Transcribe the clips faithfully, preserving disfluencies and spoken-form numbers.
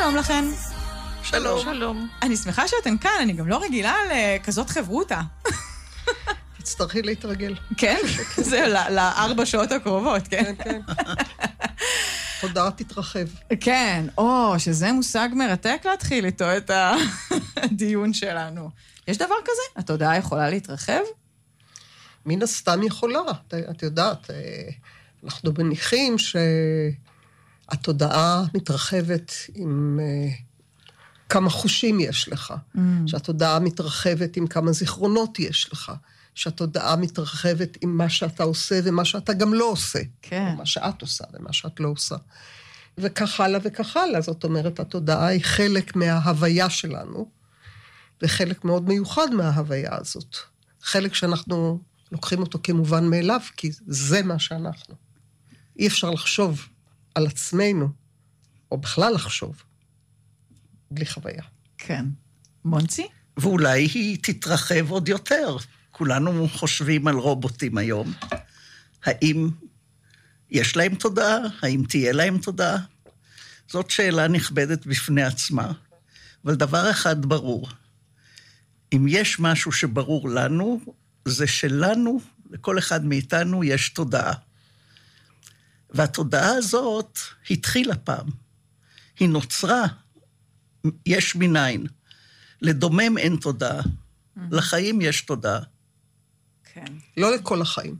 שלום לכן. שלום. שלום. אני שמחה שאתן כאן, אני גם לא רגילה לכזאת חברותה. תצטרכי להתרגל. כן? זה לארבע שעות הקרובות, כן? כן, כן. תודעה תתרחב. כן, או, שזה מושג מרתק להתחיל איתו את הדיון שלנו. יש דבר כזה? התודעה יכולה להתרחב? מן הסתם יכולה. את, את יודעת, אנחנו מניחים שהתודעה מתרחבת עם כמה חושים יש לך, mm. שהתודעה מתרחבת עם כמה זיכרונות יש לך, שהתודעה מתרחבת עם מה שאתה עושה ומה שאתה גם לא עושה. כן. מה שאת עושה ומה שאת לא עושה. וכך הלאה וכך הלאה. זאת אומרת, התודעה היא חלק מההוויה שלנו, וחלק מאוד מיוחד מההוויה הזאת. חלק שאנחנו לוקחים אותו כמובן מאליו, כי זה מה שאנחנו. אי אפשר לחשוב על עצמנו, או בכלל לחשוב, בלי חוויה. כן. מונצי? ואולי היא תתרחב עוד יותר. כולנו חושבים על רובוטים היום. האם יש להם תודעה? האם תהיה להם תודעה? זאת שאלה נכבדת בפני עצמה. אבל דבר אחד ברור. אם יש משהו שברור לנו, זה שלנו, לכל אחד מאיתנו, יש תודעה. והתודעה הזאת התחילה פעם. היא נוצרה, יש מניין. לדומם אין תודעה. לחיים יש תודעה. כן. לא לכל החיים.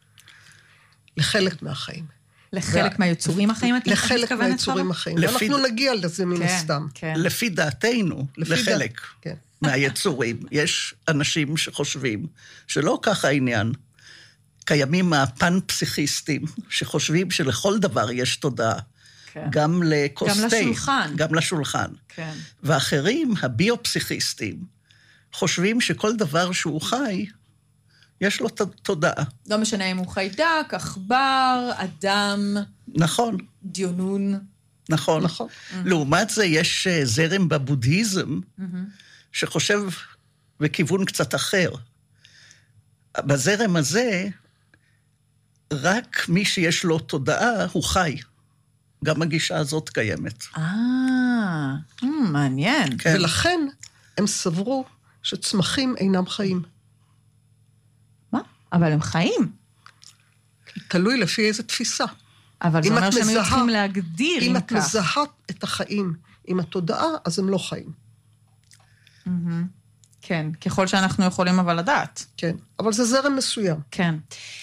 לחלק מהחיים. לחלק מהיצורים החיים, את מתכוונת? לחלק מהיצורים החיים. ואנחנו נגיע לזה מן הסתם. לפי דעתנו, לחלק מהיצורים. יש אנשים שחושבים שלא ככה העניין. קיימים הפן-פסיכיסטים שחושבים שלכל דבר יש תודעה. גם לקוסטי. גם לשולחן. גם לשולחן. כן. ואחרים, הביופסיכיסטים, חושבים שכל דבר שהוא חי, יש לו תודעה. לא משנה אם הוא חיידק, עכבר, אדם. נכון. דיונון. נכון. נכון. לעומת זה יש זרם בבודהיזם, שחושב בכיוון קצת אחר. בזרם הזה, רק מי שיש לו תודעה הוא חי. גם הגישה הזאת קיימת. אה, מעניין. ולכן הם סברו שצמחים אינם חיים. מה? אבל הם חיים. תלוי לפי איזו תפיסה. אבל זה אומר שהם היו צריכים להגדיר אם כך. אם את מזהה את החיים עם התודעה, אז הם לא חיים. כן, ככל שאנחנו יכולים אבל לדעת. כן, אבל זה זרם מסוים. כן.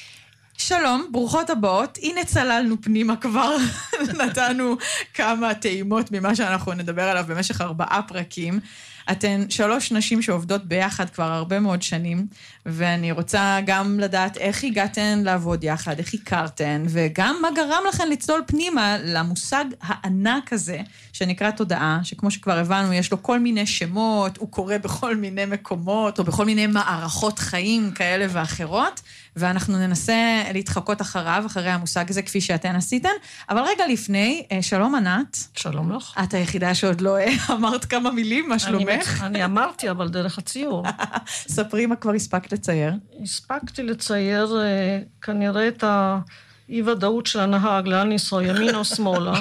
שלום, ברוכות הבאות. הנה צללנו פנימה כבר, נתנו כמה טעימות ממה שאנחנו נדבר עליו במשך ארבעה פרקים. אתן שלוש נשים שעובדות ביחד כבר הרבה מאוד שנים, ואני רוצה גם לדעת איך הגעתן לעבוד יחד, איך הכרתן, וגם מה גרם לכן לצלול פנימה למושג הענק הזה, שנקרא תודעה, שכמו שכבר הבנו, יש לו כל מיני שמות, הוא קורה בכל מיני מקומות, או בכל מיני מערכות חיים כאלה ואחרות, ואנחנו ננסה להתחקות אחריו, אחרי המושג הזה, כפי שאתן עשיתן. אבל רגע לפני, שלום ענת. שלום לך. את היחידה שעוד לא אמרת כמה מילים, מה שלומך? אני אמרתי, אבל דרך הציור. ספרי מה כבר הספקת לצייר. הספקתי לצייר כנראה את האי-ודאות של הנהג, לאן לנסוע, ימין או שמאלה.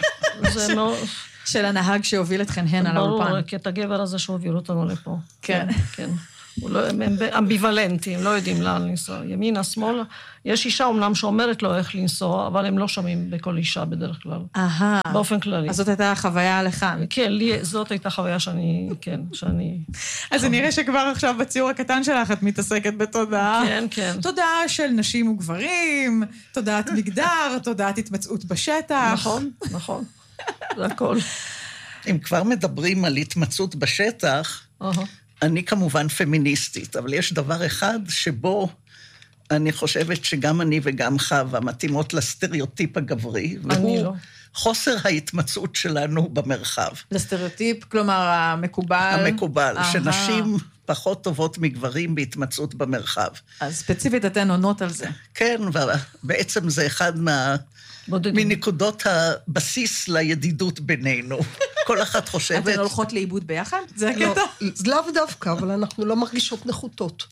זה מאוד... של הנהג שהוביל אתכן הן על האולפן. ברור, כי את הגבר הזה שהוביל אותנו לפה. כן. כן. הם אמביוולנטים, לא יודעים לאן לנסוע. ימינה, שמאלה. יש אישה אומנם שאומרת לו איך לנסוע, אבל הם לא שומעים בכל אישה בדרך כלל. אהה. באופן כללי. אז זאת הייתה החוויה לכאן. כן, לי, זאת הייתה חוויה שאני, כן, שאני... אז זה נראה שכבר עכשיו בציור הקטן שלך את מתעסקת בתודעה. כן, כן. תודעה של נשים וגברים, תודעת מגדר, תודעת התמצאות בשטח. נכון, נכון. זה הכל. אם כבר מדברים על התמצאות בשטח, אני כמובן פמיניסטית, אבל יש דבר אחד שבו אני חושבת שגם אני וגם חווה מתאימות לסטריאוטיפ הגברי, והוא לא. חוסר ההתמצאות שלנו במרחב. לסטריאוטיפ, כלומר המקובל? המקובל, Aha. שנשים פחות טובות מגברים בהתמצאות במרחב. אז ספציפית אתן עונות על זה. כן, ובעצם זה אחד מה... מנקודות הבסיס לידידות בינינו. כל אחת חושבת... אתן הולכות לאיבוד ביחד? זה הקטע? לאו דווקא, אבל אנחנו לא מרגישות נחותות.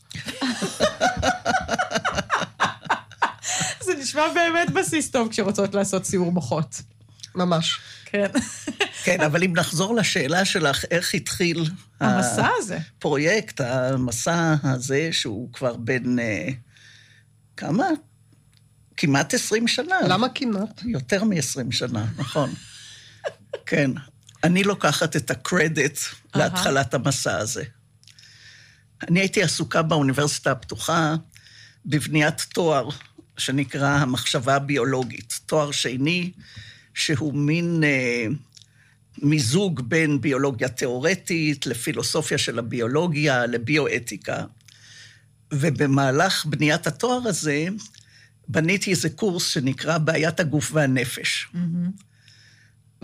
זה נשמע באמת בסיס טוב כשרוצות לעשות סיור מוחות. ממש. כן. כן, אבל אם נחזור לשאלה שלך, איך התחיל... המסע הזה. הפרויקט, המסע הזה, שהוא כבר בין... כמה? כמעט עשרים שנה. למה כמעט? יותר מ-עשרים שנה, נכון. כן. אני לוקחת את הקרדיט להתחלת המסע הזה. אני הייתי עסוקה באוניברסיטה הפתוחה בבניית תואר שנקרא המחשבה הביולוגית. תואר שני שהוא מין אה, מיזוג בין ביולוגיה תיאורטית לפילוסופיה של הביולוגיה, לביואתיקה. ובמהלך בניית התואר הזה, בניתי איזה קורס שנקרא בעיית הגוף והנפש. Mm-hmm.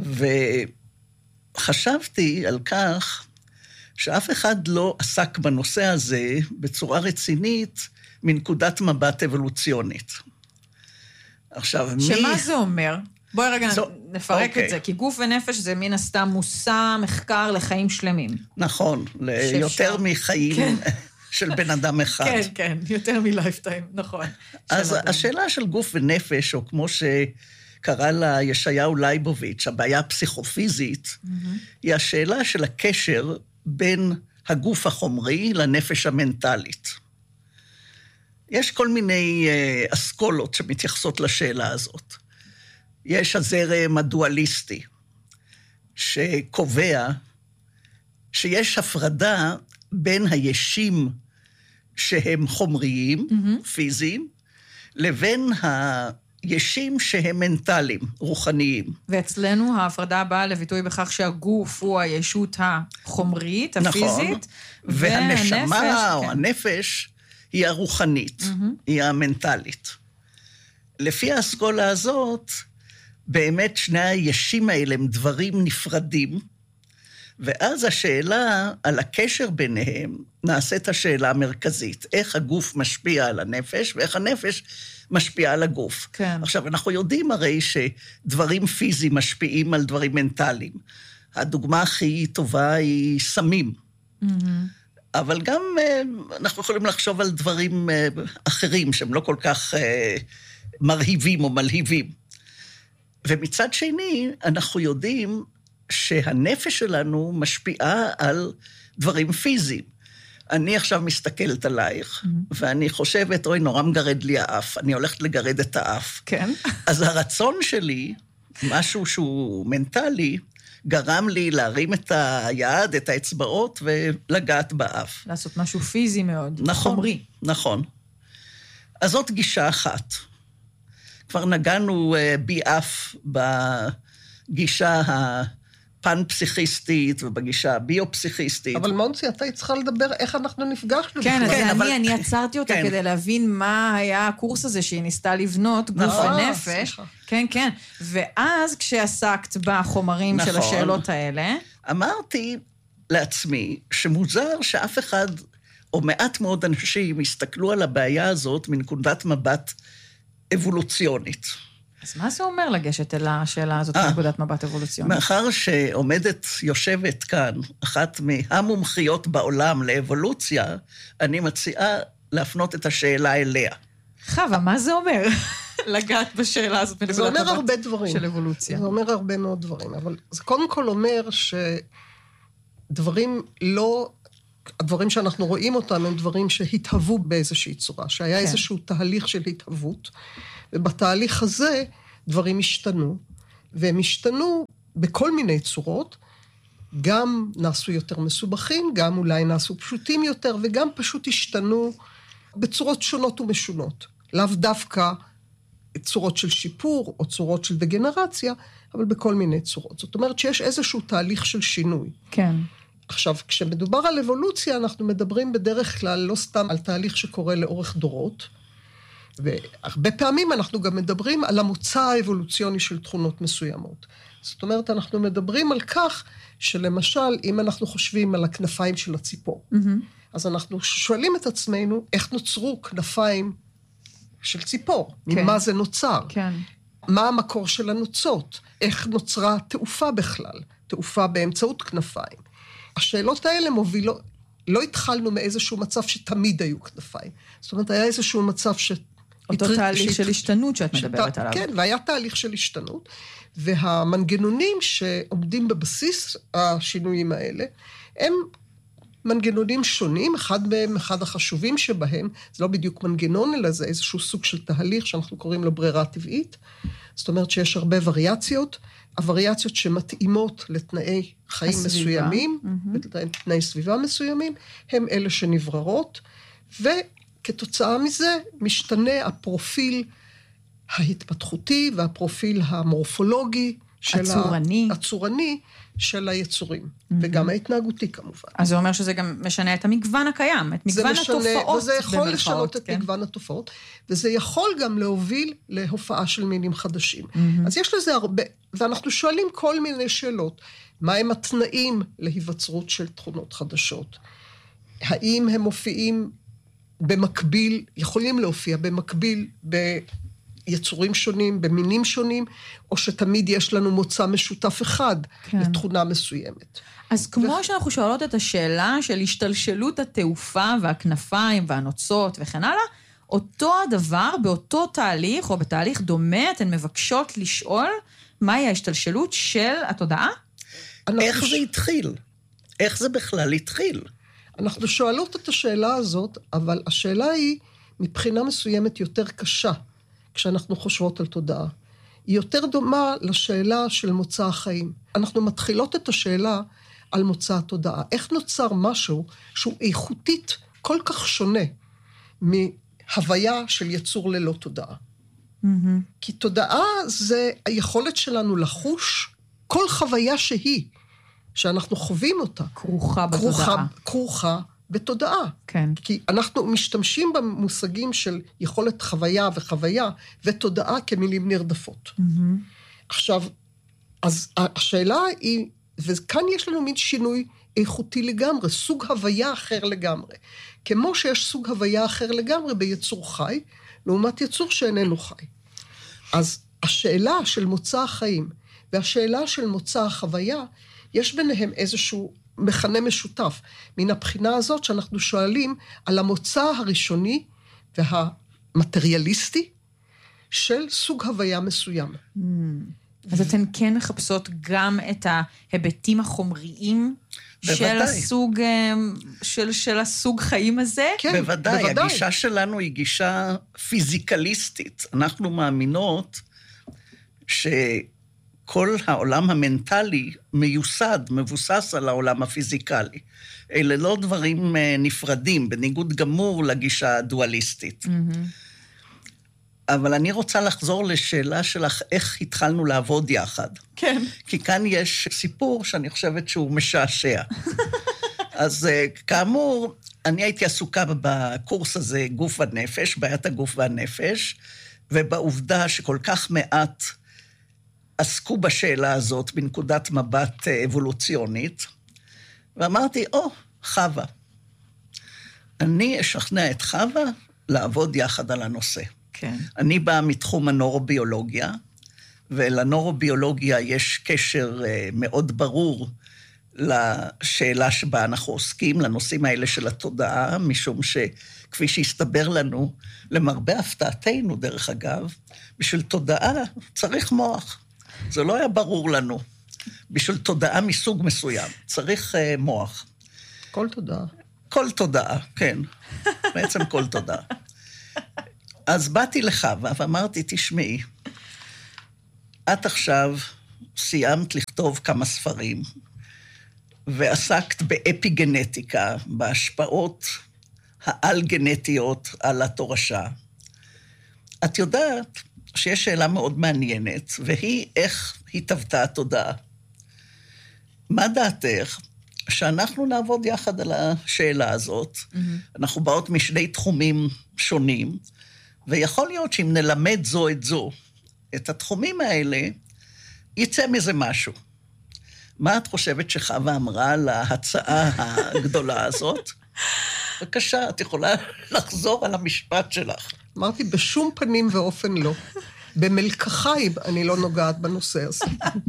וחשבתי על כך שאף אחד לא עסק בנושא הזה בצורה רצינית מנקודת מבט אבולוציונית. עכשיו, מי... שמה זה אומר? בואי רגע זו... נפרק אוקיי. את זה, כי גוף ונפש זה מן הסתם מושא מחקר לחיים שלמים. נכון, ליותר מחיים... כן. של בן אדם אחד. כן, כן, יותר מלייפטיים, נכון. אז השאלה של גוף ונפש, או כמו שקרא לה ישעיהו לייבוביץ', הבעיה הפסיכופיזית, mm-hmm. היא השאלה של הקשר בין הגוף החומרי לנפש המנטלית. יש כל מיני uh, אסכולות שמתייחסות לשאלה הזאת. יש הזרם הדואליסטי, שקובע שיש הפרדה בין הישים שהם חומריים, mm-hmm. פיזיים, לבין הישים שהם מנטליים, רוחניים. ואצלנו ההפרדה באה לביטוי בכך שהגוף הוא הישות החומרית, הפיזית, נכון. והנשמה והנפש, או כן. הנפש היא הרוחנית, mm-hmm. היא המנטלית. לפי האסכולה הזאת, באמת שני הישים האלה הם דברים נפרדים, ואז השאלה על הקשר ביניהם נעשית השאלה המרכזית, איך הגוף משפיע על הנפש, ואיך הנפש משפיע על הגוף. כן. עכשיו, אנחנו יודעים הרי שדברים פיזיים משפיעים על דברים מנטליים. הדוגמה הכי טובה היא סמים. Mm-hmm. אבל גם אנחנו יכולים לחשוב על דברים אחרים, שהם לא כל כך מרהיבים או מלהיבים. ומצד שני, אנחנו יודעים שהנפש שלנו משפיעה על דברים פיזיים. אני עכשיו מסתכלת עלייך, mm-hmm. ואני חושבת, אוי, נורא מגרד לי האף, אני הולכת לגרד את האף. כן. אז הרצון שלי, משהו שהוא מנטלי, גרם לי להרים את היד, את האצבעות, ולגעת באף. לעשות משהו פיזי מאוד, נכון, חומרי. נכון. אז זאת גישה אחת. כבר נגענו באף בגישה הפן-פסיכיסטית ובגישה הביו-פסיכיסטית. אבל מונצי, אתה צריכה לדבר איך אנחנו נפגשנו. כן, אז כן, אני, אבל... אני עצרתי אותה כן. כדי להבין מה היה הקורס הזה שהיא ניסתה לבנות, גוף ונפש. כן, כן. ואז כשעסקת בחומרים נכון. של השאלות האלה... אמרתי לעצמי שמוזר שאף אחד, או מעט מאוד אנשים, הסתכלו על הבעיה הזאת מנקודת מבט אבולוציונית. אז מה זה אומר לגשת אל השאלה הזאת מנקודת מבט אבולוציונית? מאחר שעומדת, יושבת כאן, אחת מהמומחיות בעולם לאבולוציה, אני מציעה להפנות את השאלה אליה. חווה, מה זה אומר? לגעת בשאלה הזאת מנקודת מבט של אבולוציה. זה אומר הרבה דברים. זה אומר הרבה מאוד דברים, אבל זה קודם כל אומר שדברים לא... הדברים שאנחנו רואים אותם הם דברים שהתהוו באיזושהי צורה, שהיה כן. איזשהו תהליך של התהוות, ובתהליך הזה דברים השתנו, והם השתנו בכל מיני צורות, גם נעשו יותר מסובכים, גם אולי נעשו פשוטים יותר, וגם פשוט השתנו בצורות שונות ומשונות. לאו דווקא צורות של שיפור או צורות של דגנרציה, אבל בכל מיני צורות. זאת אומרת שיש איזשהו תהליך של שינוי. כן. עכשיו, כשמדובר על אבולוציה, אנחנו מדברים בדרך כלל לא סתם על תהליך שקורה לאורך דורות, והרבה פעמים אנחנו גם מדברים על המוצא האבולוציוני של תכונות מסוימות. זאת אומרת, אנחנו מדברים על כך שלמשל, אם אנחנו חושבים על הכנפיים של הציפור, mm-hmm. אז אנחנו שואלים את עצמנו, איך נוצרו כנפיים של ציפור? כן. ממה זה נוצר? כן. מה המקור של הנוצות? איך נוצרה תעופה בכלל? תעופה באמצעות כנפיים. השאלות האלה מובילות, לא התחלנו מאיזשהו מצב שתמיד היו כנפיים. זאת אומרת, היה איזשהו מצב אותו התר... תהליך שהת... של השתנות שאת מדברת שת... עליו. כן, והיה תהליך של השתנות, והמנגנונים שעומדים בבסיס השינויים האלה, הם מנגנונים שונים, אחד מהם, אחד החשובים שבהם, זה לא בדיוק מנגנון, אלא זה איזשהו סוג של תהליך שאנחנו קוראים לו ברירה טבעית, זאת אומרת שיש הרבה וריאציות, הווריאציות שמתאימות לתנאי חיים הסביבה. מסוימים, mm-hmm. לתנאי סביבה מסוימים, הם אלה שנבררות, וכתוצאה מזה משתנה הפרופיל ההתפתחותי והפרופיל המורפולוגי של הצורני. ה... הצורני של היצורים, mm-hmm. וגם ההתנהגותי כמובן. אז זה אומר שזה גם משנה את המגוון הקיים, את מגוון משנה, התופעות. וזה יכול במרכאות, לשנות את כן? מגוון התופעות, וזה יכול גם להוביל להופעה של מינים חדשים. Mm-hmm. אז יש לזה הרבה, ואנחנו שואלים כל מיני שאלות, מהם התנאים להיווצרות של תכונות חדשות? האם הם מופיעים במקביל, יכולים להופיע במקביל ביצורים שונים, במינים שונים, או שתמיד יש לנו מוצא משותף אחד כן. לתכונה מסוימת. אז כמו ו... שאנחנו שואלות את השאלה של השתלשלות התעופה והכנפיים והנוצות וכן הלאה, אותו הדבר באותו תהליך או בתהליך דומה, אתן מבקשות לשאול מהי ההשתלשלות של התודעה? איך זה התחיל? איך זה בכלל התחיל? אנחנו שואלות את השאלה הזאת, אבל השאלה היא מבחינה מסוימת יותר קשה, כשאנחנו חושבות על תודעה. היא יותר דומה לשאלה של מוצא החיים. אנחנו מתחילות את השאלה על מוצא התודעה. איך נוצר משהו שהוא איכותית כל כך שונה מהוויה של יצור ללא תודעה? Mm-hmm. כי תודעה זה היכולת שלנו לחוש כל חוויה שהיא, שאנחנו חווים אותה. כרוכה בתודעה. כרוכה, כרוכה בתודעה. כן. כי אנחנו משתמשים במושגים של יכולת חוויה וחוויה ותודעה כמילים נרדפות. Mm-hmm. עכשיו, אז השאלה היא, וכאן יש לנו מין שינוי איכותי לגמרי, סוג הוויה אחר לגמרי. כמו שיש סוג הוויה אחר לגמרי ביצור חי, לעומת יצור שאיננו חי. אז השאלה של מוצא החיים והשאלה של מוצא החוויה, יש ביניהם איזשהו מכנה משותף, מן הבחינה הזאת שאנחנו שואלים על המוצא הראשוני והמטריאליסטי של סוג הוויה מסוים. Mm. אז אתן כן מחפשות גם את ההיבטים החומריים של הסוג, של, של הסוג חיים הזה? כן, בוודאי. בוודאי. הגישה שלנו היא גישה פיזיקליסטית. אנחנו מאמינות שכל העולם המנטלי מיוסד, מבוסס על העולם הפיזיקלי. אלה לא דברים נפרדים, בניגוד גמור לגישה הדואליסטית. Mm-hmm. אבל אני רוצה לחזור לשאלה שלך, איך התחלנו לעבוד יחד. כן. כי כאן יש סיפור שאני חושבת שהוא משעשע. אז כאמור, אני הייתי עסוקה בקורס הזה, גוף והנפש, בעיית הגוף והנפש, ובעובדה שכל כך מעט עסקו בשאלה הזאת בנקודת מבט אבולוציונית, ואמרתי, או, חווה. אני אשכנע את חווה לעבוד יחד על הנושא. כן. אני באה מתחום הנורוביולוגיה, ולנורוביולוגיה יש קשר מאוד ברור לשאלה שבה אנחנו עוסקים, לנושאים האלה של התודעה, משום שכפי שהסתבר לנו, למרבה הפתעתנו דרך אגב, בשביל תודעה צריך מוח. זה לא היה ברור לנו. בשביל תודעה מסוג מסוים, צריך uh, מוח. כל תודעה. כל תודעה, כן. בעצם כל תודעה. אז באתי לחווה ואמרתי, תשמעי, את עכשיו סיימת לכתוב כמה ספרים, ועסקת באפיגנטיקה, בהשפעות העל-גנטיות על התורשה. את יודעת שיש שאלה מאוד מעניינת, והיא איך התהוותה התודעה. מה דעתך? שאנחנו נעבוד יחד על השאלה הזאת, mm-hmm. אנחנו באות משני תחומים שונים, ויכול להיות שאם נלמד זו את זו, את התחומים האלה, יצא מזה משהו. מה את חושבת שחווה אמרה להצעה הגדולה הזאת? בבקשה, את יכולה לחזור על המשפט שלך. אמרתי, בשום פנים ואופן לא. במלקחיים אני לא נוגעת בנושא הזה.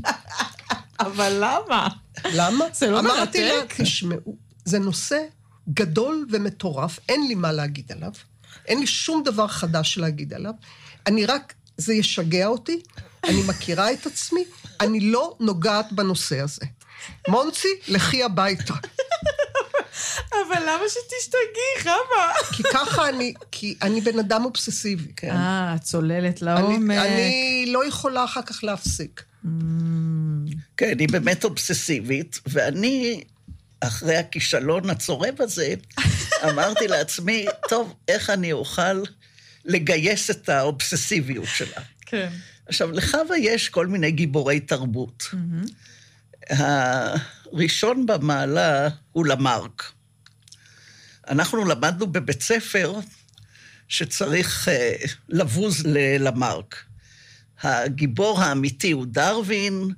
אבל למה? למה? זה לא אמרתי לה, תשמעו, זה נושא גדול ומטורף, אין לי מה להגיד עליו. אין לי שום דבר חדש להגיד עליו. אני רק, זה ישגע אותי, אני מכירה את עצמי, אני לא נוגעת בנושא הזה. מונצי, לכי הביתה. אבל למה שתשתגעי, חווה? כי ככה אני, כי אני בן אדם אובססיבי. כן. אה, צוללת לעומק. אני, אני לא יכולה אחר כך להפסיק. כן, היא באמת אובססיבית, ואני, אחרי הכישלון הצורב הזה, אמרתי לעצמי, טוב, איך אני אוכל לגייס את האובססיביות שלה. כן. עכשיו, לחווה יש כל מיני גיבורי תרבות. הראשון במעלה הוא למרק. אנחנו למדנו בבית ספר שצריך uh, לבוז ללמרק. הגיבור האמיתי הוא דרווין,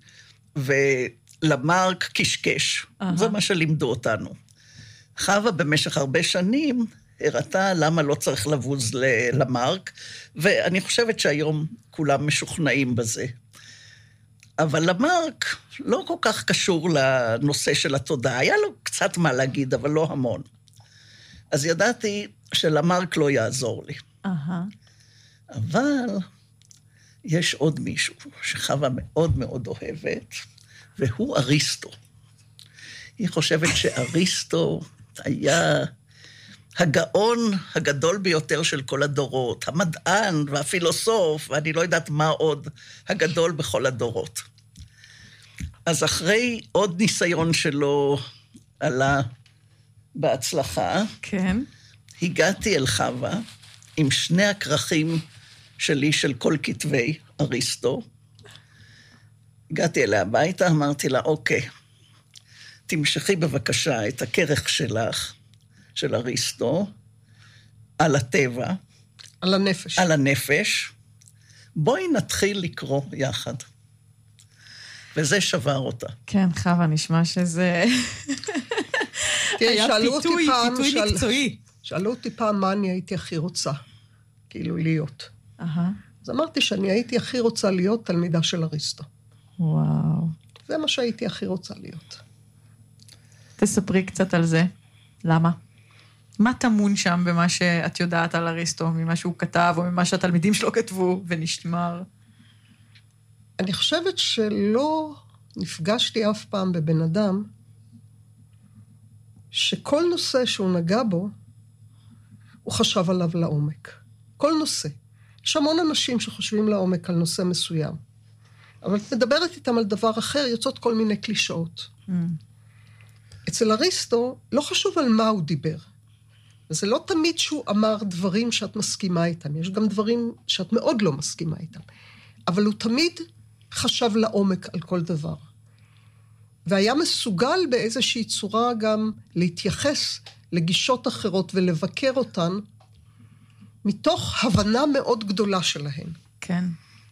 ולמרק קשקש. Uh-huh. זה מה שלימדו אותנו. חווה במשך הרבה שנים הראתה למה לא צריך לבוז ללמרק, ואני חושבת שהיום כולם משוכנעים בזה. אבל למרק לא כל כך קשור לנושא של התודעה. היה לו קצת מה להגיד, אבל לא המון. אז ידעתי שלמרק לא יעזור לי. Uh-huh. אבל יש עוד מישהו שחווה מאוד מאוד אוהבת, והוא אריסטו. היא חושבת שאריסטו היה הגאון הגדול ביותר של כל הדורות, המדען והפילוסוף, ואני לא יודעת מה עוד, הגדול בכל הדורות. אז אחרי עוד ניסיון שלו עלה בהצלחה, כן. הגעתי אל חווה עם שני הכרכים שלי של כל כתבי אריסטו. הגעתי אליה הביתה, אמרתי לה, אוקיי, תמשכי בבקשה את הכרך שלך, של אריסטו, על הטבע. על הנפש. על הנפש. בואי נתחיל לקרוא יחד. וזה שבר אותה. כן, חווה, נשמע שזה... היה פיתוי, פיתוי שאל... מקצועי. שאלו אותי פעם מה אני הייתי הכי רוצה, כאילו להיות. Uh-huh. אז אמרתי שאני הייתי הכי רוצה להיות תלמידה של אריסטו. וואו. זה מה שהייתי הכי רוצה להיות. תספרי קצת על זה. למה? מה תמון שם במה שאת יודעת על אריסטו, ממה שהוא כתב, או ממה שהתלמידים שלו כתבו ונשמר? אני חושבת שלא נפגשתי אף פעם בבן אדם, שכל נושא שהוא נגע בו, הוא חשב עליו לעומק. כל נושא. יש המון אנשים שחושבים לעומק על נושא מסוים. אבל את מדברת איתם על דבר אחר, יוצאות כל מיני קלישאות. Mm. אצל אריסטו, לא חשוב על מה הוא דיבר. וזה לא תמיד שהוא אמר דברים שאת מסכימה איתם. יש גם דברים שאת מאוד לא מסכימה איתם. אבל הוא תמיד חשב לעומק על כל דבר. והיה מסוגל באיזושהי צורה גם להתייחס לגישות אחרות ולבקר אותן, מתוך הבנה מאוד גדולה שלהן. כן.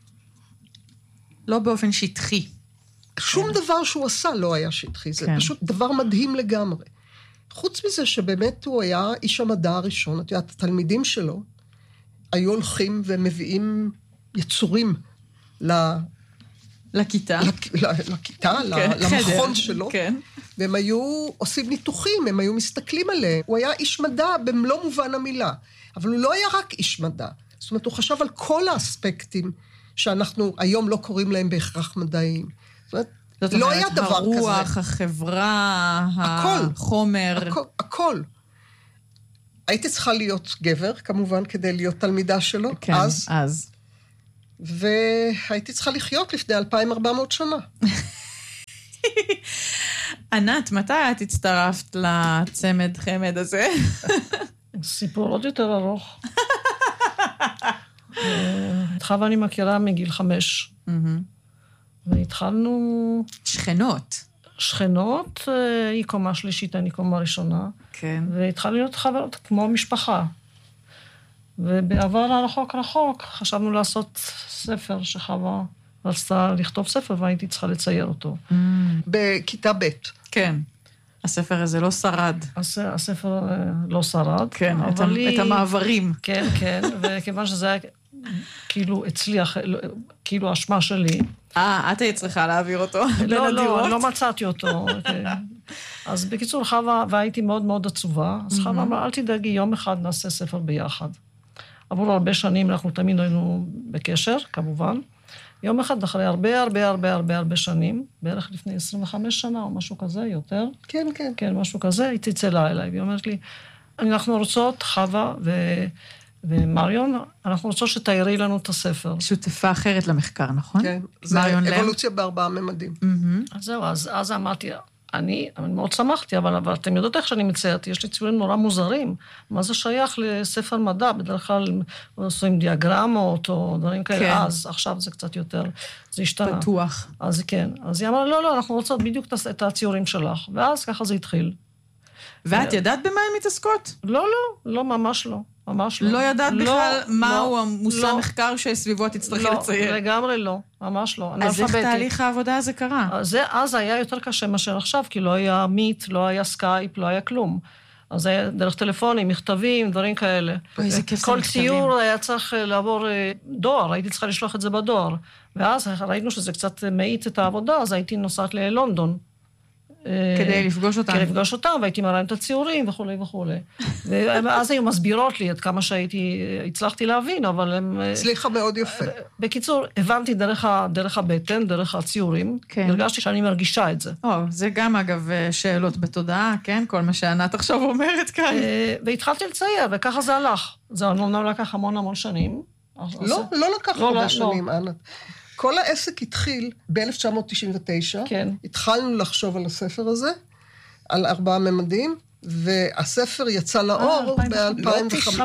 לא באופן שטחי. שום כן. דבר שהוא עשה לא היה שטחי, זה כן. פשוט דבר מדהים לגמרי. חוץ מזה שבאמת הוא היה איש המדע הראשון, את יודעת, התלמידים שלו היו הולכים ומביאים יצורים ל... לכיתה. לכיתה, למכון שלו. והם היו עושים ניתוחים, הם היו מסתכלים עליהם. הוא היה איש מדע במלוא מובן המילה. אבל הוא לא היה רק איש מדע. זאת אומרת, הוא חשב על כל האספקטים שאנחנו היום לא קוראים להם בהכרח מדעיים. זאת אומרת, לא היה דבר כזה. הרוח, החברה, החומר. הכל. הייתי צריכה להיות גבר, כמובן, כדי להיות תלמידה שלו. כן, אז. והייתי צריכה לחיות לפני אלפיים וארבע מאות שנה. ענת, מתי את הצטרפת לצמד חמד הזה? סיפור עוד יותר ארוך. את חווה אני מכירה מגיל חמש. והתחלנו... שכנות. שכנות, היא קומה שלישית, אני קומה ראשונה. כן. והתחלנו להיות חברות כמו משפחה. ובעבר הרחוק רחוק חשבנו לעשות ספר שחווה רצתה לכתוב ספר והייתי צריכה לצייר אותו. בכיתה ב'. כן. הספר הזה לא שרד. הספר לא שרד. כן, את, לי... את המעברים. כן, כן, וכיוון שזה היה כאילו הצליח, כאילו אשמה שלי. אה, את היית צריכה להעביר אותו בין לא, הדירות? לא, לא מצאתי אותו. אז בקיצור, חווה, והייתי מאוד מאוד עצובה, אז חווה אמרה, אל תדאגי, יום אחד נעשה ספר ביחד. עבור הרבה שנים אנחנו תמיד היינו בקשר, כמובן. יום אחד, אחרי הרבה, הרבה, הרבה, הרבה, הרבה שנים, בערך לפני עשרים וחמש שנה או משהו כזה, יותר. כן, כן. כן, משהו כזה, היא צלצלה אליי, והיא אומרת לי, אנחנו רוצות, חווה ו... ומריון, אנחנו רוצות שתארי לנו את הספר. שותפה אחרת למחקר, נכון? כן, זה אבולוציה בארבעה ממדים. אז זהו, אז, אז אמרתי, אני, אני מאוד שמחתי, אבל, אבל אתם יודעות איך שאני מציירת, יש לי ציורים נורא מוזרים. מה זה שייך לספר מדע? בדרך כלל עושים דיאגרמות או דברים כאלה. כן. אז, עכשיו זה קצת יותר, זה השתנה. פתוח. אז כן. אז היא אמרה, לא, לא, אנחנו רוצות בדיוק את הציורים שלך. ואז ככה זה התחיל. ואת ידעת במה הן מתעסקות? לא, לא, לא, ממש לא. ממש לא. לא ידעת לא, בכלל מהו לא, המושא לא, מחקר שסביבו תצטרכי לא, לצייר? לגמרי לא, ממש לא. אז איך תהליך העבודה הזה קרה? זה אז היה יותר קשה מאשר עכשיו, כי לא היה מיט, לא היה סקייפ, לא היה כלום. אז זה היה דרך טלפונים, מכתבים, דברים כאלה. אוי, איזה כיף זה כל מכתבים. ציור היה צריך לעבור דואר, הייתי צריכה לשלוח את זה בדואר. ואז ראינו שזה קצת מאיץ את העבודה, אז הייתי נוסעת ללונדון. כדי לפגוש אותם. כדי לפגוש אותם, והייתי מראה את הציורים וכו' וכו'. ואז היו מסבירות לי עד כמה שהייתי, הצלחתי להבין, אבל הם... הצליחה מאוד יפה. בקיצור, הבנתי דרך, דרך הבטן, דרך הציורים, כן. הרגשתי שאני מרגישה את זה. או, זה גם אגב שאלות בתודעה, כן? כל מה שענת עכשיו אומרת כאן. והתחלתי לצייר, וככה זה הלך. זה אומנם לקח המון המון שנים. לא, לא לקח לא, הרבה לא, שנים, לא. ענת. כל העסק התחיל ב-אלף תשע מאות תשעים ותשע. כן. התחלנו לחשוב על הספר הזה, על ארבעה ממדים, והספר יצא לאור ב-אלפיים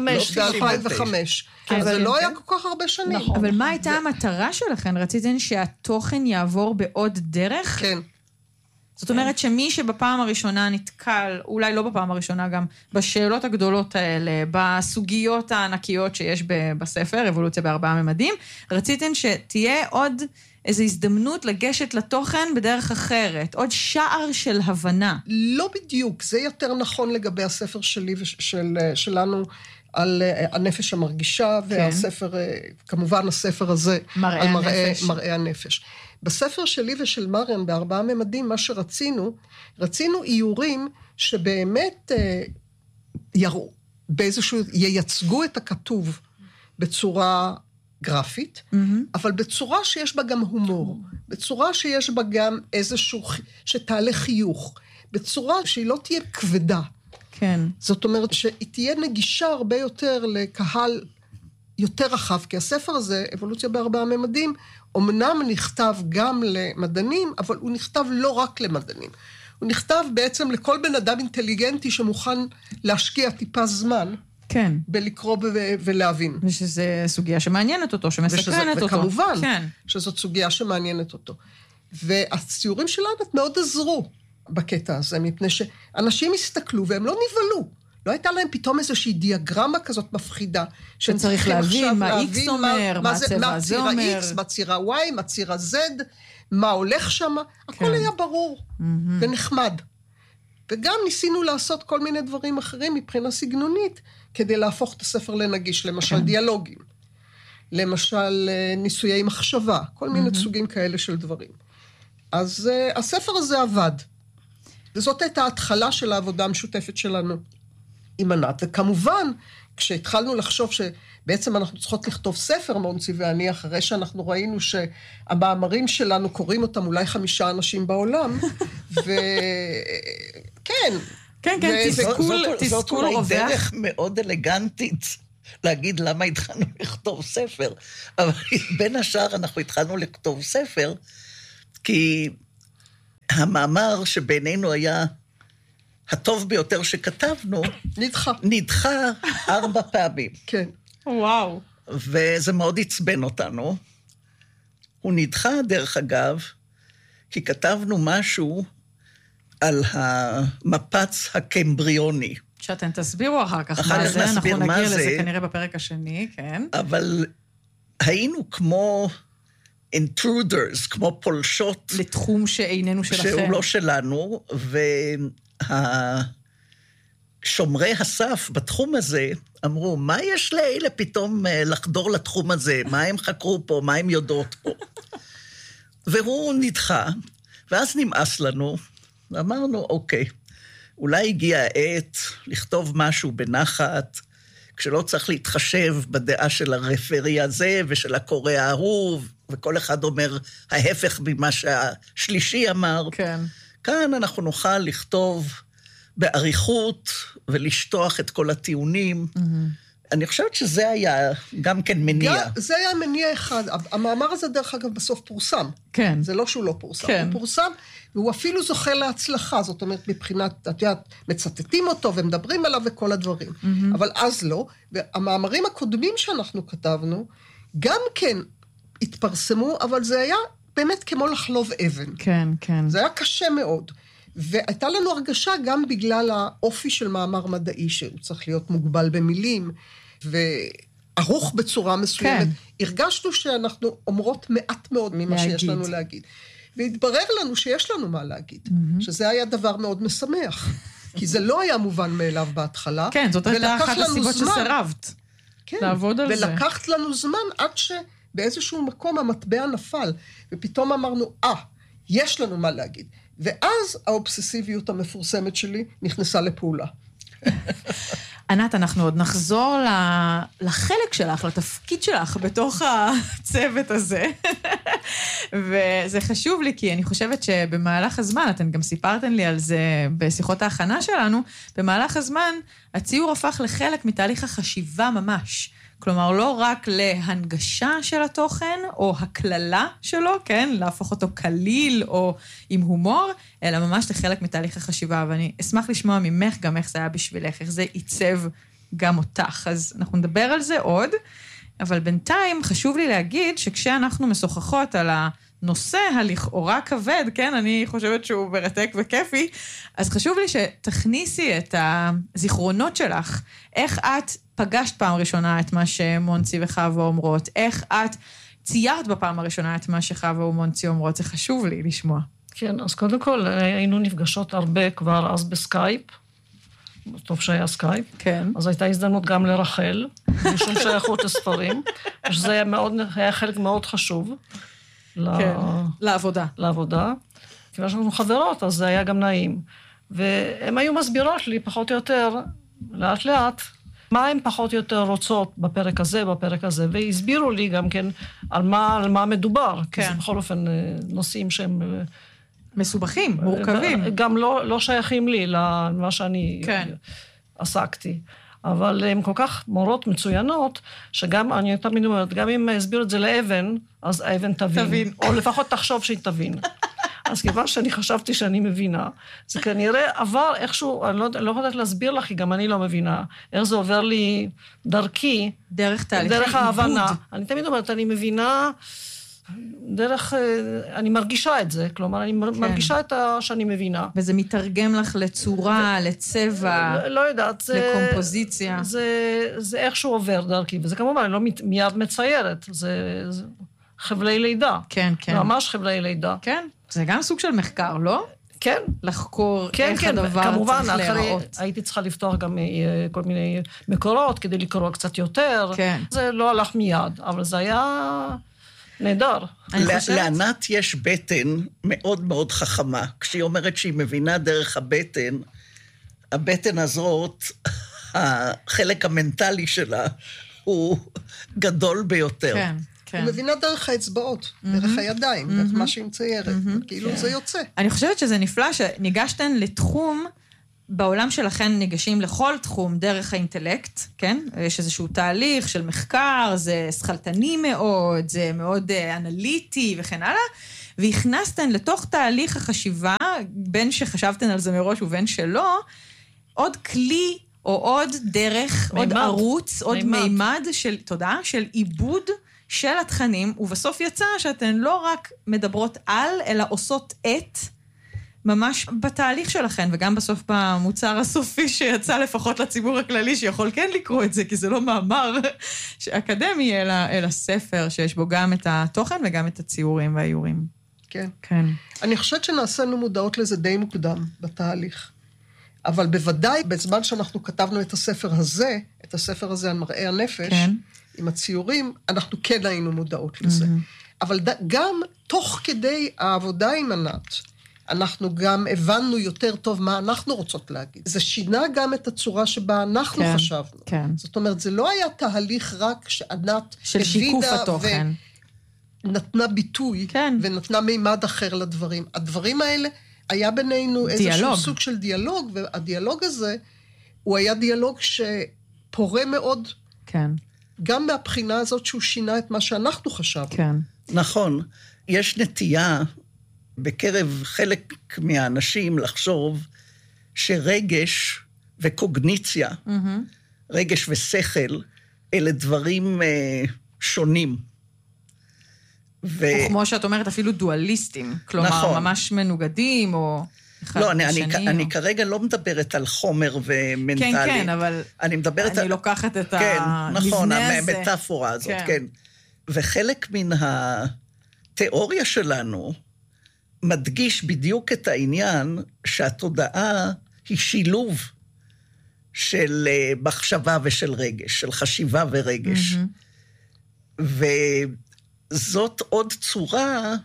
וחמש. כן, זה לא היה כל כך הרבה שנים. נכון. אבל מה הייתה המטרה שלכם? רציתם שהתוכן יעבור בעוד דרך? כן. זאת אומרת שמי שבפעם הראשונה נתקל, אולי לא בפעם הראשונה גם, בשאלות הגדולות האלה, בסוגיות הענקיות שיש בספר, אבולוציה בארבעה ממדים, רציתם שתהיה עוד איזו הזדמנות לגשת לתוכן בדרך אחרת, עוד שער של הבנה. לא בדיוק, זה יותר נכון לגבי הספר שלי ושלנו, על הנפש המרגישה, והספר, כמובן הספר הזה, מראה על מראה, הנפש. מראה הנפש. בספר שלי ושל מריאן, בארבעה ממדים, מה שרצינו, רצינו איורים שבאמת אה, יראו, באיזשהו, ייצגו את הכתוב בצורה גרפית, mm-hmm. אבל בצורה שיש בה גם הומור, בצורה שיש בה גם איזשהו, שתעלה חיוך, בצורה שהיא לא תהיה כבדה. כן. זאת אומרת שהיא תהיה נגישה הרבה יותר לקהל יותר רחב, כי הספר הזה, אבולוציה בארבעה ממדים, אמנם נכתב גם למדענים, אבל הוא נכתב לא רק למדענים. הוא נכתב בעצם לכל בן אדם אינטליגנטי שמוכן להשקיע טיפה זמן, כן. בלקרוא ו- ולהבין. ושזו סוגיה שמעניינת אותו, שמסקרנת אותו. וכמובן, כן. שזאת סוגיה שמעניינת אותו. והציורים שלנו מאוד עזרו בקטע הזה, מפני שאנשים הסתכלו והם לא נבהלו. לא הייתה להם פתאום איזושהי דיאגרמה כזאת מפחידה. שצריך להבין מה X אומר, מה הצבע הזה אומר. מה ציר ה-X, מה ציר ה-Y, מה ציר ה-Z, מה הולך שם, הכל היה ברור ונחמד. וגם ניסינו לעשות כל מיני דברים אחרים מבחינה סגנונית, כדי להפוך את הספר לנגיש, למשל דיאלוגים, למשל ניסויי מחשבה, כל מיני סוגים כאלה של דברים. אז הספר הזה עבד. וזאת הייתה ההתחלה של העבודה המשותפת שלנו עם ענת. וכמובן, כשהתחלנו לחשוב שבעצם אנחנו צריכות לכתוב ספר, מונצי ואני, אחרי שאנחנו ראינו שהמאמרים שלנו קוראים אותם אולי חמישה אנשים בעולם, וכן. כן, כן, תסכול, תסכול זאת אולי רווח. דרך מאוד אלגנטית להגיד למה התחלנו לכתוב ספר, אבל בין השאר אנחנו התחלנו לכתוב ספר, כי המאמר שבינינו היה הטוב ביותר שכתבנו, נדחה. נדחה ארבע פעמים. כן. וואו. וזה מאוד עצבן אותנו. הוא נדחה, דרך אגב, כי כתבנו משהו על המפץ הקמבריוני. שאתם תסבירו אחר כך אחר מה כך זה, אנחנו נסביר מה נגיע זה. לזה כנראה בפרק השני, כן. אבל היינו כמו intruders, כמו פולשות. לתחום שאיננו שלכם. שהוא לא שלנו, והשומרי הסף בתחום הזה אמרו, מה יש לאלה פתאום לחדור לתחום הזה? מה הם חקרו פה? מה הם יודעות פה? והוא נדחה, ואז נמאס לנו, ואמרנו, אוקיי, אולי הגיע העת לכתוב משהו בנחת, כשלא צריך להתחשב בדעה של הרפרי הזה ושל הקורא ההוא, וכל אחד אומר ההפך ממה שהשלישי אמר. כן. כאן אנחנו נוכל לכתוב בעריכות ולשטוח את כל הטיעונים. אני חושבת שזה היה גם כן מניע. גם, זה היה מניע אחד. המאמר הזה דרך אגב בסוף פורסם. כן. זה לא שהוא לא פורסם. כן. הוא פורסם, והוא אפילו זוכה להצלחה. זאת אומרת, מבחינת, את יודעת, מצטטים אותו ומדברים עליו וכל הדברים. Mm-hmm. אבל אז לא. והמאמרים הקודמים שאנחנו כתבנו, גם כן התפרסמו, אבל זה היה באמת כמו לחלוב אבן. כן, כן. זה היה קשה מאוד. והייתה לנו הרגשה גם בגלל האופי של מאמר מדעי, שהוא צריך להיות מוגבל במילים, וערוך בצורה מסוימת. כן. הרגשנו שאנחנו אומרות מעט מאוד ממה להגיד. שיש לנו להגיד. והתברר לנו שיש לנו מה להגיד, mm-hmm. שזה היה דבר מאוד משמח. כי זה לא היה מובן מאליו בהתחלה. כן, זאת הייתה אחת הסיבות שסירבת. כן, לעבוד על זה. ולקחת לנו זמן עד שבאיזשהו מקום המטבע נפל, ופתאום אמרנו, אה, יש לנו מה להגיד. ואז האובססיביות המפורסמת שלי נכנסה לפעולה. ענת, אנחנו עוד נחזור לחלק שלך, לתפקיד שלך בתוך הצוות הזה. וזה חשוב לי, כי אני חושבת שבמהלך הזמן, אתן גם סיפרתן לי על זה בשיחות ההכנה שלנו, במהלך הזמן הציור הפך לחלק מתהליך החשיבה ממש. כלומר, לא רק להנגשה של התוכן, או הכללה שלו, כן? להפוך אותו קליל או עם הומור, אלא ממש לחלק מתהליך החשיבה. ואני אשמח לשמוע ממך גם איך זה היה בשבילך, איך זה עיצב גם אותך. אז אנחנו נדבר על זה עוד, אבל בינתיים חשוב לי להגיד שכשאנחנו משוחחות על הנושא הלכאורה כבד, כן? אני חושבת שהוא מרתק וכיפי, אז חשוב לי שתכניסי את הזיכרונות שלך, איך את פגשת פעם ראשונה את מה שמונצי וחווה אומרות, איך את ציירת בפעם הראשונה את מה שחווה ומונצי אומרות, זה חשוב לי לשמוע. כן, אז קודם כל היינו נפגשות הרבה כבר אז בסקייפ, טוב שהיה סקייפ, כן. אז הייתה הזדמנות גם לרחל, משום שייכות לספרים, שזה היה, מאוד, היה חלק מאוד חשוב. כן, לעבודה. לעבודה. כיוון שאנחנו חברות, אז זה היה גם נעים. והן היו מסבירות לי פחות או יותר, לאט לאט, מה הן פחות או יותר רוצות בפרק הזה, בפרק הזה, והסבירו לי גם כן על מה, על מה מדובר, כן. כי זה בכל אופן נושאים שהם מסובכים, מורכבים. גם לא, לא שייכים לי למה שאני כן. עסקתי. אבל הן כל כך מורות מצוינות, שגם, אני תמיד אומרת, גם אם הסביר את זה לאבן, אז האבן תבין. תבין. או לפחות תחשוב שהיא תבין. אז כיוון שאני חשבתי שאני מבינה, זה כנראה עבר איכשהו, אני לא, לא יכולת להסביר לך, כי גם אני לא מבינה, איך זה עובר לי דרכי, דרך תהליכי דרך ההבנה. אני תמיד אומרת, אני מבינה, דרך, אני מרגישה את זה, כלומר, אני כן. מרגישה את ה, שאני מבינה. וזה מתרגם לך לצורה, ו... לצבע, לא, לא יודעת, זה, לקומפוזיציה. זה, זה איכשהו עובר דרכי, וזה כמובן, אני לא מיד מציירת, זה, זה חבלי לידה. כן, כן. ממש חבלי לידה. כן, זה גם סוג של מחקר, לא? כן. לחקור כן, איך כן, הדבר כמובן, צריך להיראות. הייתי צריכה לפתוח גם כל מיני מקורות, כדי לקרוא קצת יותר. כן. זה לא הלך מיד, אבל זה היה נהדר. לענת יש בטן מאוד מאוד חכמה. כשהיא אומרת שהיא מבינה דרך הבטן, הבטן הזאת, החלק המנטלי שלה, הוא גדול ביותר. כן. היא מבינה דרך האצבעות, דרך הידיים, דרך מה שהיא מציירת, כאילו זה יוצא. אני חושבת שזה נפלא שניגשתן לתחום, בעולם שלכן ניגשים לכל תחום דרך האינטלקט, כן? יש איזשהו תהליך של מחקר, זה שכלתני מאוד, זה מאוד אנליטי וכן הלאה, והכנסתן לתוך תהליך החשיבה, בין שחשבתן על זה מראש ובין שלא, עוד כלי או עוד דרך, עוד ערוץ, עוד מימד של, תודה, של עיבוד, של התכנים, ובסוף יצא שאתן לא רק מדברות על, אלא עושות את, ממש בתהליך שלכן, וגם בסוף במוצר הסופי שיצא לפחות לציבור הכללי, שיכול כן לקרוא את זה, כי זה לא מאמר אקדמי, אלא, אלא ספר שיש בו גם את התוכן וגם את הציורים והאיורים. כן. כן. אני חושבת שנעשינו מודעות לזה די מוקדם בתהליך. אבל בוודאי, בזמן שאנחנו כתבנו את הספר הזה, את הספר הזה על מראה הנפש, כן. עם הציורים, אנחנו כן היינו מודעות לזה. Mm-hmm. אבל ד... גם תוך כדי העבודה עם ענת, אנחנו גם הבנו יותר טוב מה אנחנו רוצות להגיד. זה שינה גם את הצורה שבה אנחנו כן, חשבנו. כן. זאת אומרת, זה לא היה תהליך רק שענת של שיקוף התוכן. ונתנה ביטוי, כן. ונתנה מימד אחר לדברים. הדברים האלה, היה בינינו דיאלוג. איזשהו סוג של דיאלוג, והדיאלוג הזה, הוא היה דיאלוג שפורה מאוד, כן. גם מהבחינה הזאת שהוא שינה את מה שאנחנו חשבנו. כן. נכון. יש נטייה בקרב חלק מהאנשים לחשוב שרגש וקוגניציה, mm-hmm. רגש ושכל, אלה דברים אה, שונים. ו... או כמו שאת אומרת, אפילו דואליסטים. כלומר, נכון. ממש מנוגדים, או... לא, אני, אני, או... אני כרגע לא מדברת על חומר ומנטלי. כן, כן, אבל... אני מדברת אני על... לוקחת את כן, המבנה נכון, הזה. המטאפורה הזאת, כן. כן. וחלק מן התיאוריה שלנו מדגיש בדיוק את העניין שהתודעה היא שילוב של מחשבה ושל רגש, של חשיבה ורגש. Mm-hmm. וזאת עוד צורה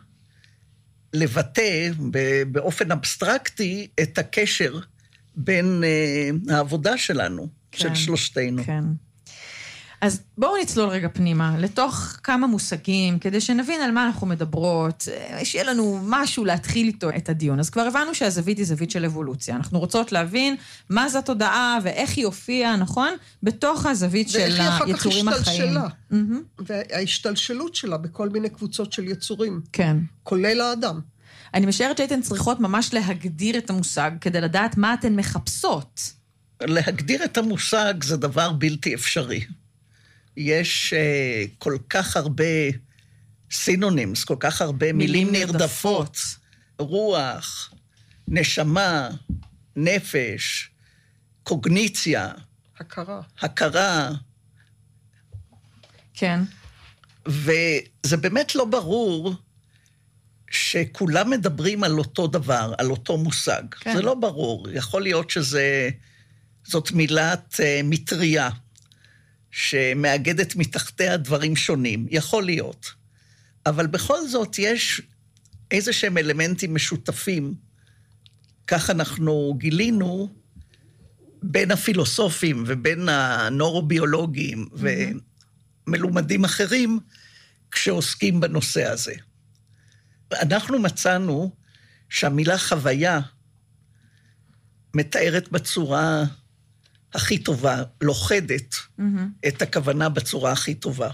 לבטא באופן אבסטרקטי את הקשר בין העבודה שלנו, כן, של שלושתנו. כן. אז בואו נצלול רגע פנימה, לתוך כמה מושגים, כדי שנבין על מה אנחנו מדברות, שיהיה לנו משהו להתחיל איתו את הדיון. אז כבר הבנו שהזווית היא זווית של אבולוציה. אנחנו רוצות להבין מה זה התודעה ואיך היא הופיעה, נכון? בתוך הזווית של היצורים החיים. Mm-hmm. וההשתלשלות שלה בכל מיני קבוצות של יצורים. כן. כולל האדם. אני משערת שהייתן צריכות ממש להגדיר את המושג, כדי לדעת מה אתן מחפשות. להגדיר את המושג זה דבר בלתי אפשרי. יש uh, כל כך הרבה סינונימס, כל כך הרבה מילים, מילים נרדפות. נרדפות. רוח, נשמה, נפש, קוגניציה. הכרה. הכרה. כן. וזה באמת לא ברור שכולם מדברים על אותו דבר, על אותו מושג. כן. זה לא ברור. יכול להיות שזה, זאת מילת uh, מטריה. שמאגדת מתחתיה דברים שונים, יכול להיות. אבל בכל זאת יש איזה שהם אלמנטים משותפים, כך אנחנו גילינו, בין הפילוסופים ובין הנורוביולוגים mm-hmm. ומלומדים אחרים, כשעוסקים בנושא הזה. אנחנו מצאנו שהמילה חוויה מתארת בצורה הכי טובה, לוחדת mm-hmm. את הכוונה בצורה הכי טובה.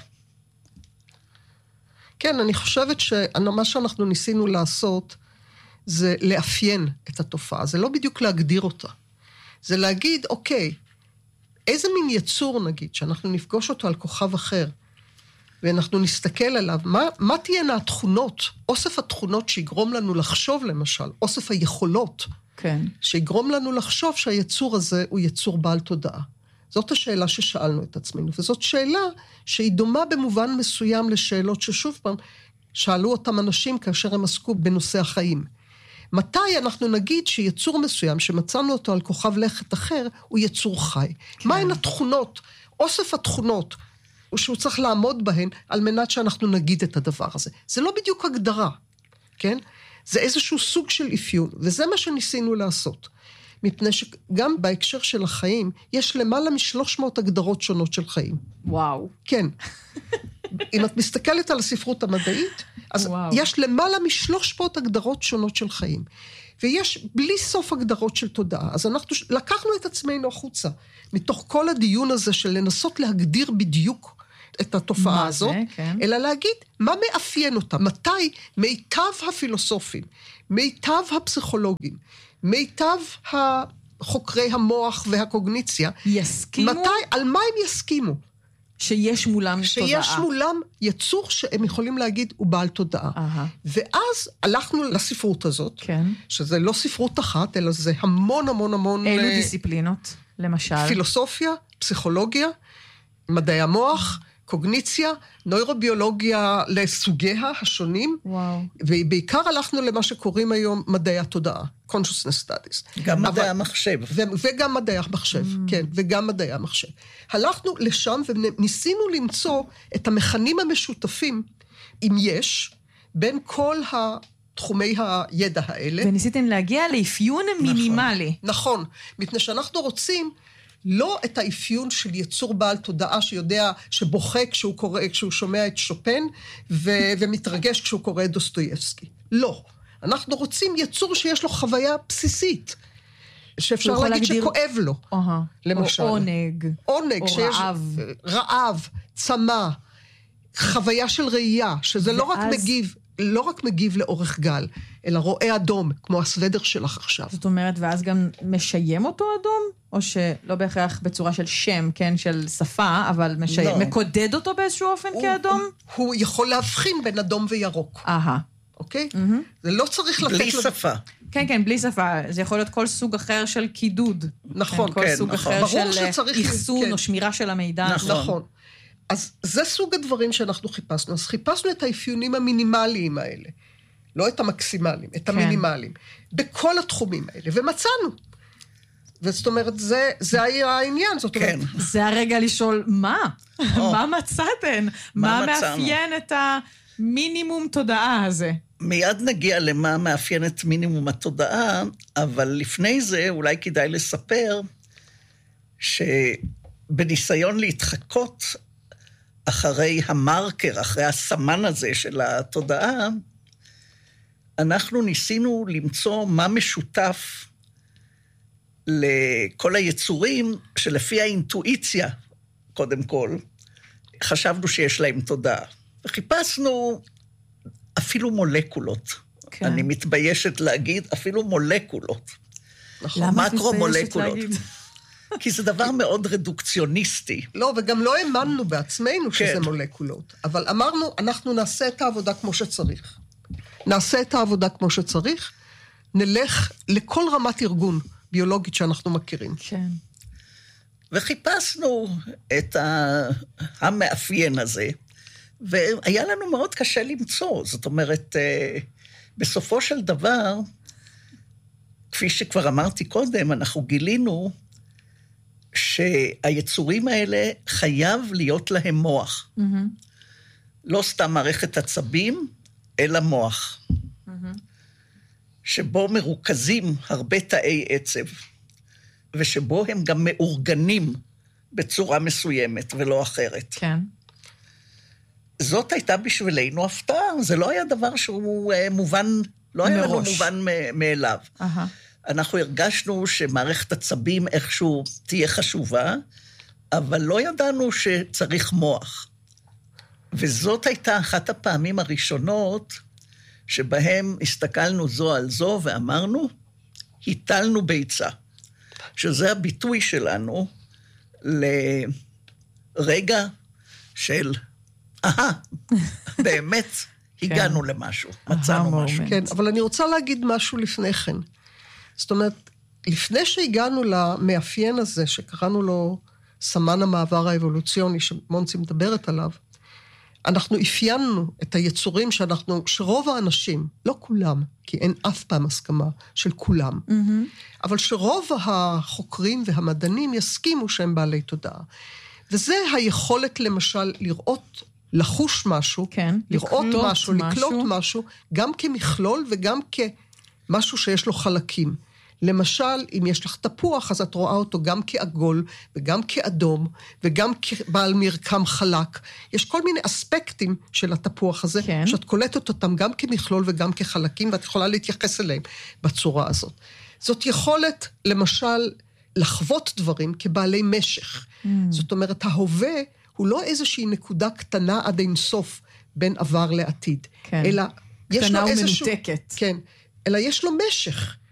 כן, אני חושבת שמה שאנחנו ניסינו לעשות, זה לאפיין את התופעה, זה לא בדיוק להגדיר אותה. זה להגיד, אוקיי, איזה מין יצור נגיד, שאנחנו נפגוש אותו על כוכב אחר, ואנחנו נסתכל עליו, מה, מה תהיינה התכונות, אוסף התכונות שיגרום לנו לחשוב למשל, אוסף היכולות, כן. שיגרום לנו לחשוב שהיצור הזה הוא יצור בעל תודעה. זאת השאלה ששאלנו את עצמנו, וזאת שאלה שהיא דומה במובן מסוים לשאלות ששוב פעם שאלו אותם אנשים כאשר הם עסקו בנושא החיים. מתי אנחנו נגיד שיצור מסוים שמצאנו אותו על כוכב לכת אחר הוא יצור חי? כן. מהן התכונות, אוסף התכונות שהוא צריך לעמוד בהן על מנת שאנחנו נגיד את הדבר הזה? זה לא בדיוק הגדרה, כן? זה איזשהו סוג של אפיון, וזה מה שניסינו לעשות. מפני שגם בהקשר של החיים, יש למעלה משלוש מאות הגדרות שונות של חיים. וואו. כן. אם את מסתכלת על הספרות המדעית, אז וואו. יש למעלה משלוש מאות הגדרות שונות של חיים. ויש בלי סוף הגדרות של תודעה. אז אנחנו לקחנו את עצמנו החוצה, מתוך כל הדיון הזה של לנסות להגדיר בדיוק את התופעה הזאת, זה, כן. אלא להגיד מה מאפיין אותה, מתי מיטב הפילוסופים, מיטב הפסיכולוגים, מיטב החוקרי המוח והקוגניציה, יסכימו? מתי, על מה הם יסכימו? שיש מולם שיש תודעה. שיש מולם יצור שהם יכולים להגיד הוא בעל תודעה. Aha. ואז הלכנו לספרות הזאת, כן. שזה לא ספרות אחת, אלא זה המון המון המון... אילו דיסציפלינות, למשל? פילוסופיה, פסיכולוגיה, מדעי המוח, קוגניציה, נוירוביולוגיה לסוגיה השונים, וואו. ובעיקר הלכנו למה שקוראים היום מדעי התודעה, consciousness studies. גם מדעי המחשב. ו- וגם מדעי המחשב, mm. כן, וגם מדעי המחשב. הלכנו לשם וניסינו למצוא את המכנים המשותפים, אם יש, בין כל תחומי הידע האלה. וניסיתם להגיע לאפיון מינימלי. נכון, מפני שאנחנו רוצים לא את האפיון של יצור בעל תודעה שיודע, שבוכה כשהוא קורא, כשהוא שומע את שופן, ו- ומתרגש כשהוא קורא את דוסטויבסקי. לא. אנחנו רוצים יצור שיש לו חוויה בסיסית, שאפשר להגיד להגדיר... שכואב לו, uh-huh. למשל. או עונג. עונג, או שיש... רעב. רעב, צמא, חוויה של ראייה, שזה ואז... לא רק מגיב, לא רק מגיב לאורך גל, אלא רואה אדום, כמו הסוודר שלך עכשיו. זאת אומרת, ואז גם משיים אותו אדום? או שלא בהכרח בצורה של שם, כן, של שפה, אבל משיים, לא. מקודד אותו באיזשהו אופן הוא, כאדום? הוא, הוא יכול להבחין בין אדום וירוק. אהה. אוקיי? Mm-hmm. זה לא צריך לתת... בלי שפה. כן, כן, בלי שפה. זה יכול להיות כל סוג אחר של קידוד. נכון, כן. כל כן, סוג נכון. אחר של אחסון כן. או שמירה של המידע. נכון. נכון. אז זה סוג הדברים שאנחנו חיפשנו. אז חיפשנו את האפיונים המינימליים האלה. לא את המקסימליים, את כן. המינימליים. בכל התחומים האלה. ומצאנו. וזאת אומרת, זה, זה היה העניין. זאת אומרת, כן. זה הרגע לשאול, מה? מה מצאתן? מה, מה מאפיין את המינימום תודעה הזה? מיד נגיע למה מאפיין את מינימום התודעה, אבל לפני זה אולי כדאי לספר שבניסיון להתחקות אחרי המרקר, אחרי הסמן הזה של התודעה, אנחנו ניסינו למצוא מה משותף לכל היצורים שלפי האינטואיציה, קודם כל, חשבנו שיש להם תודעה. וחיפשנו אפילו מולקולות. כן. אני מתביישת להגיד, אפילו מולקולות. נכון. למה את מתביישת להגיד? כי זה דבר מאוד רדוקציוניסטי. לא, וגם לא האמנו בעצמנו כן. שזה מולקולות. אבל אמרנו, אנחנו נעשה את העבודה כמו שצריך. נעשה את העבודה כמו שצריך, נלך לכל רמת ארגון ביולוגית שאנחנו מכירים. כן. וחיפשנו את המאפיין הזה, והיה לנו מאוד קשה למצוא. זאת אומרת, בסופו של דבר, כפי שכבר אמרתי קודם, אנחנו גילינו שהיצורים האלה חייב להיות להם מוח. Mm-hmm. לא סתם מערכת עצבים, אלא מוח. Mm-hmm. שבו מרוכזים הרבה תאי עצב, ושבו הם גם מאורגנים בצורה מסוימת ולא אחרת. כן. זאת הייתה בשבילנו הפתעה, זה לא היה דבר שהוא מובן, לא היה לנו מובן מאליו. Uh-huh. אנחנו הרגשנו שמערכת עצבים איכשהו תהיה חשובה, אבל לא ידענו שצריך מוח. וזאת הייתה אחת הפעמים הראשונות שבהם הסתכלנו זו על זו ואמרנו, היטלנו ביצה, שזה הביטוי שלנו לרגע של, אהה, באמת הגענו למשהו, מצאנו משהו. כן, אבל אני רוצה להגיד משהו לפני כן. זאת אומרת, לפני שהגענו למאפיין הזה, שקראנו לו סמן המעבר האבולוציוני, שמונצי מדברת עליו, אנחנו אפיינו את היצורים שאנחנו, שרוב האנשים, לא כולם, כי אין אף פעם הסכמה של כולם, mm-hmm. אבל שרוב החוקרים והמדענים יסכימו שהם בעלי תודעה. וזה היכולת למשל לראות, לחוש משהו, כן, לראות משהו, משהו, לקלוט משהו, גם כמכלול וגם כמשהו שיש לו חלקים. למשל, אם יש לך תפוח, אז את רואה אותו גם כעגול, וגם כאדום, וגם כבעל מרקם חלק. יש כל מיני אספקטים של התפוח הזה, כן. שאת קולטת אותם גם כמכלול וגם כחלקים, ואת יכולה להתייחס אליהם בצורה הזאת. זאת יכולת, למשל, לחוות דברים כבעלי משך. Mm. זאת אומרת, ההווה הוא לא איזושהי נקודה קטנה עד אינסוף בין עבר לעתיד. כן. אלא יש לו איזשהו... קטנה ומנותקת. כן. אלא יש לו משך.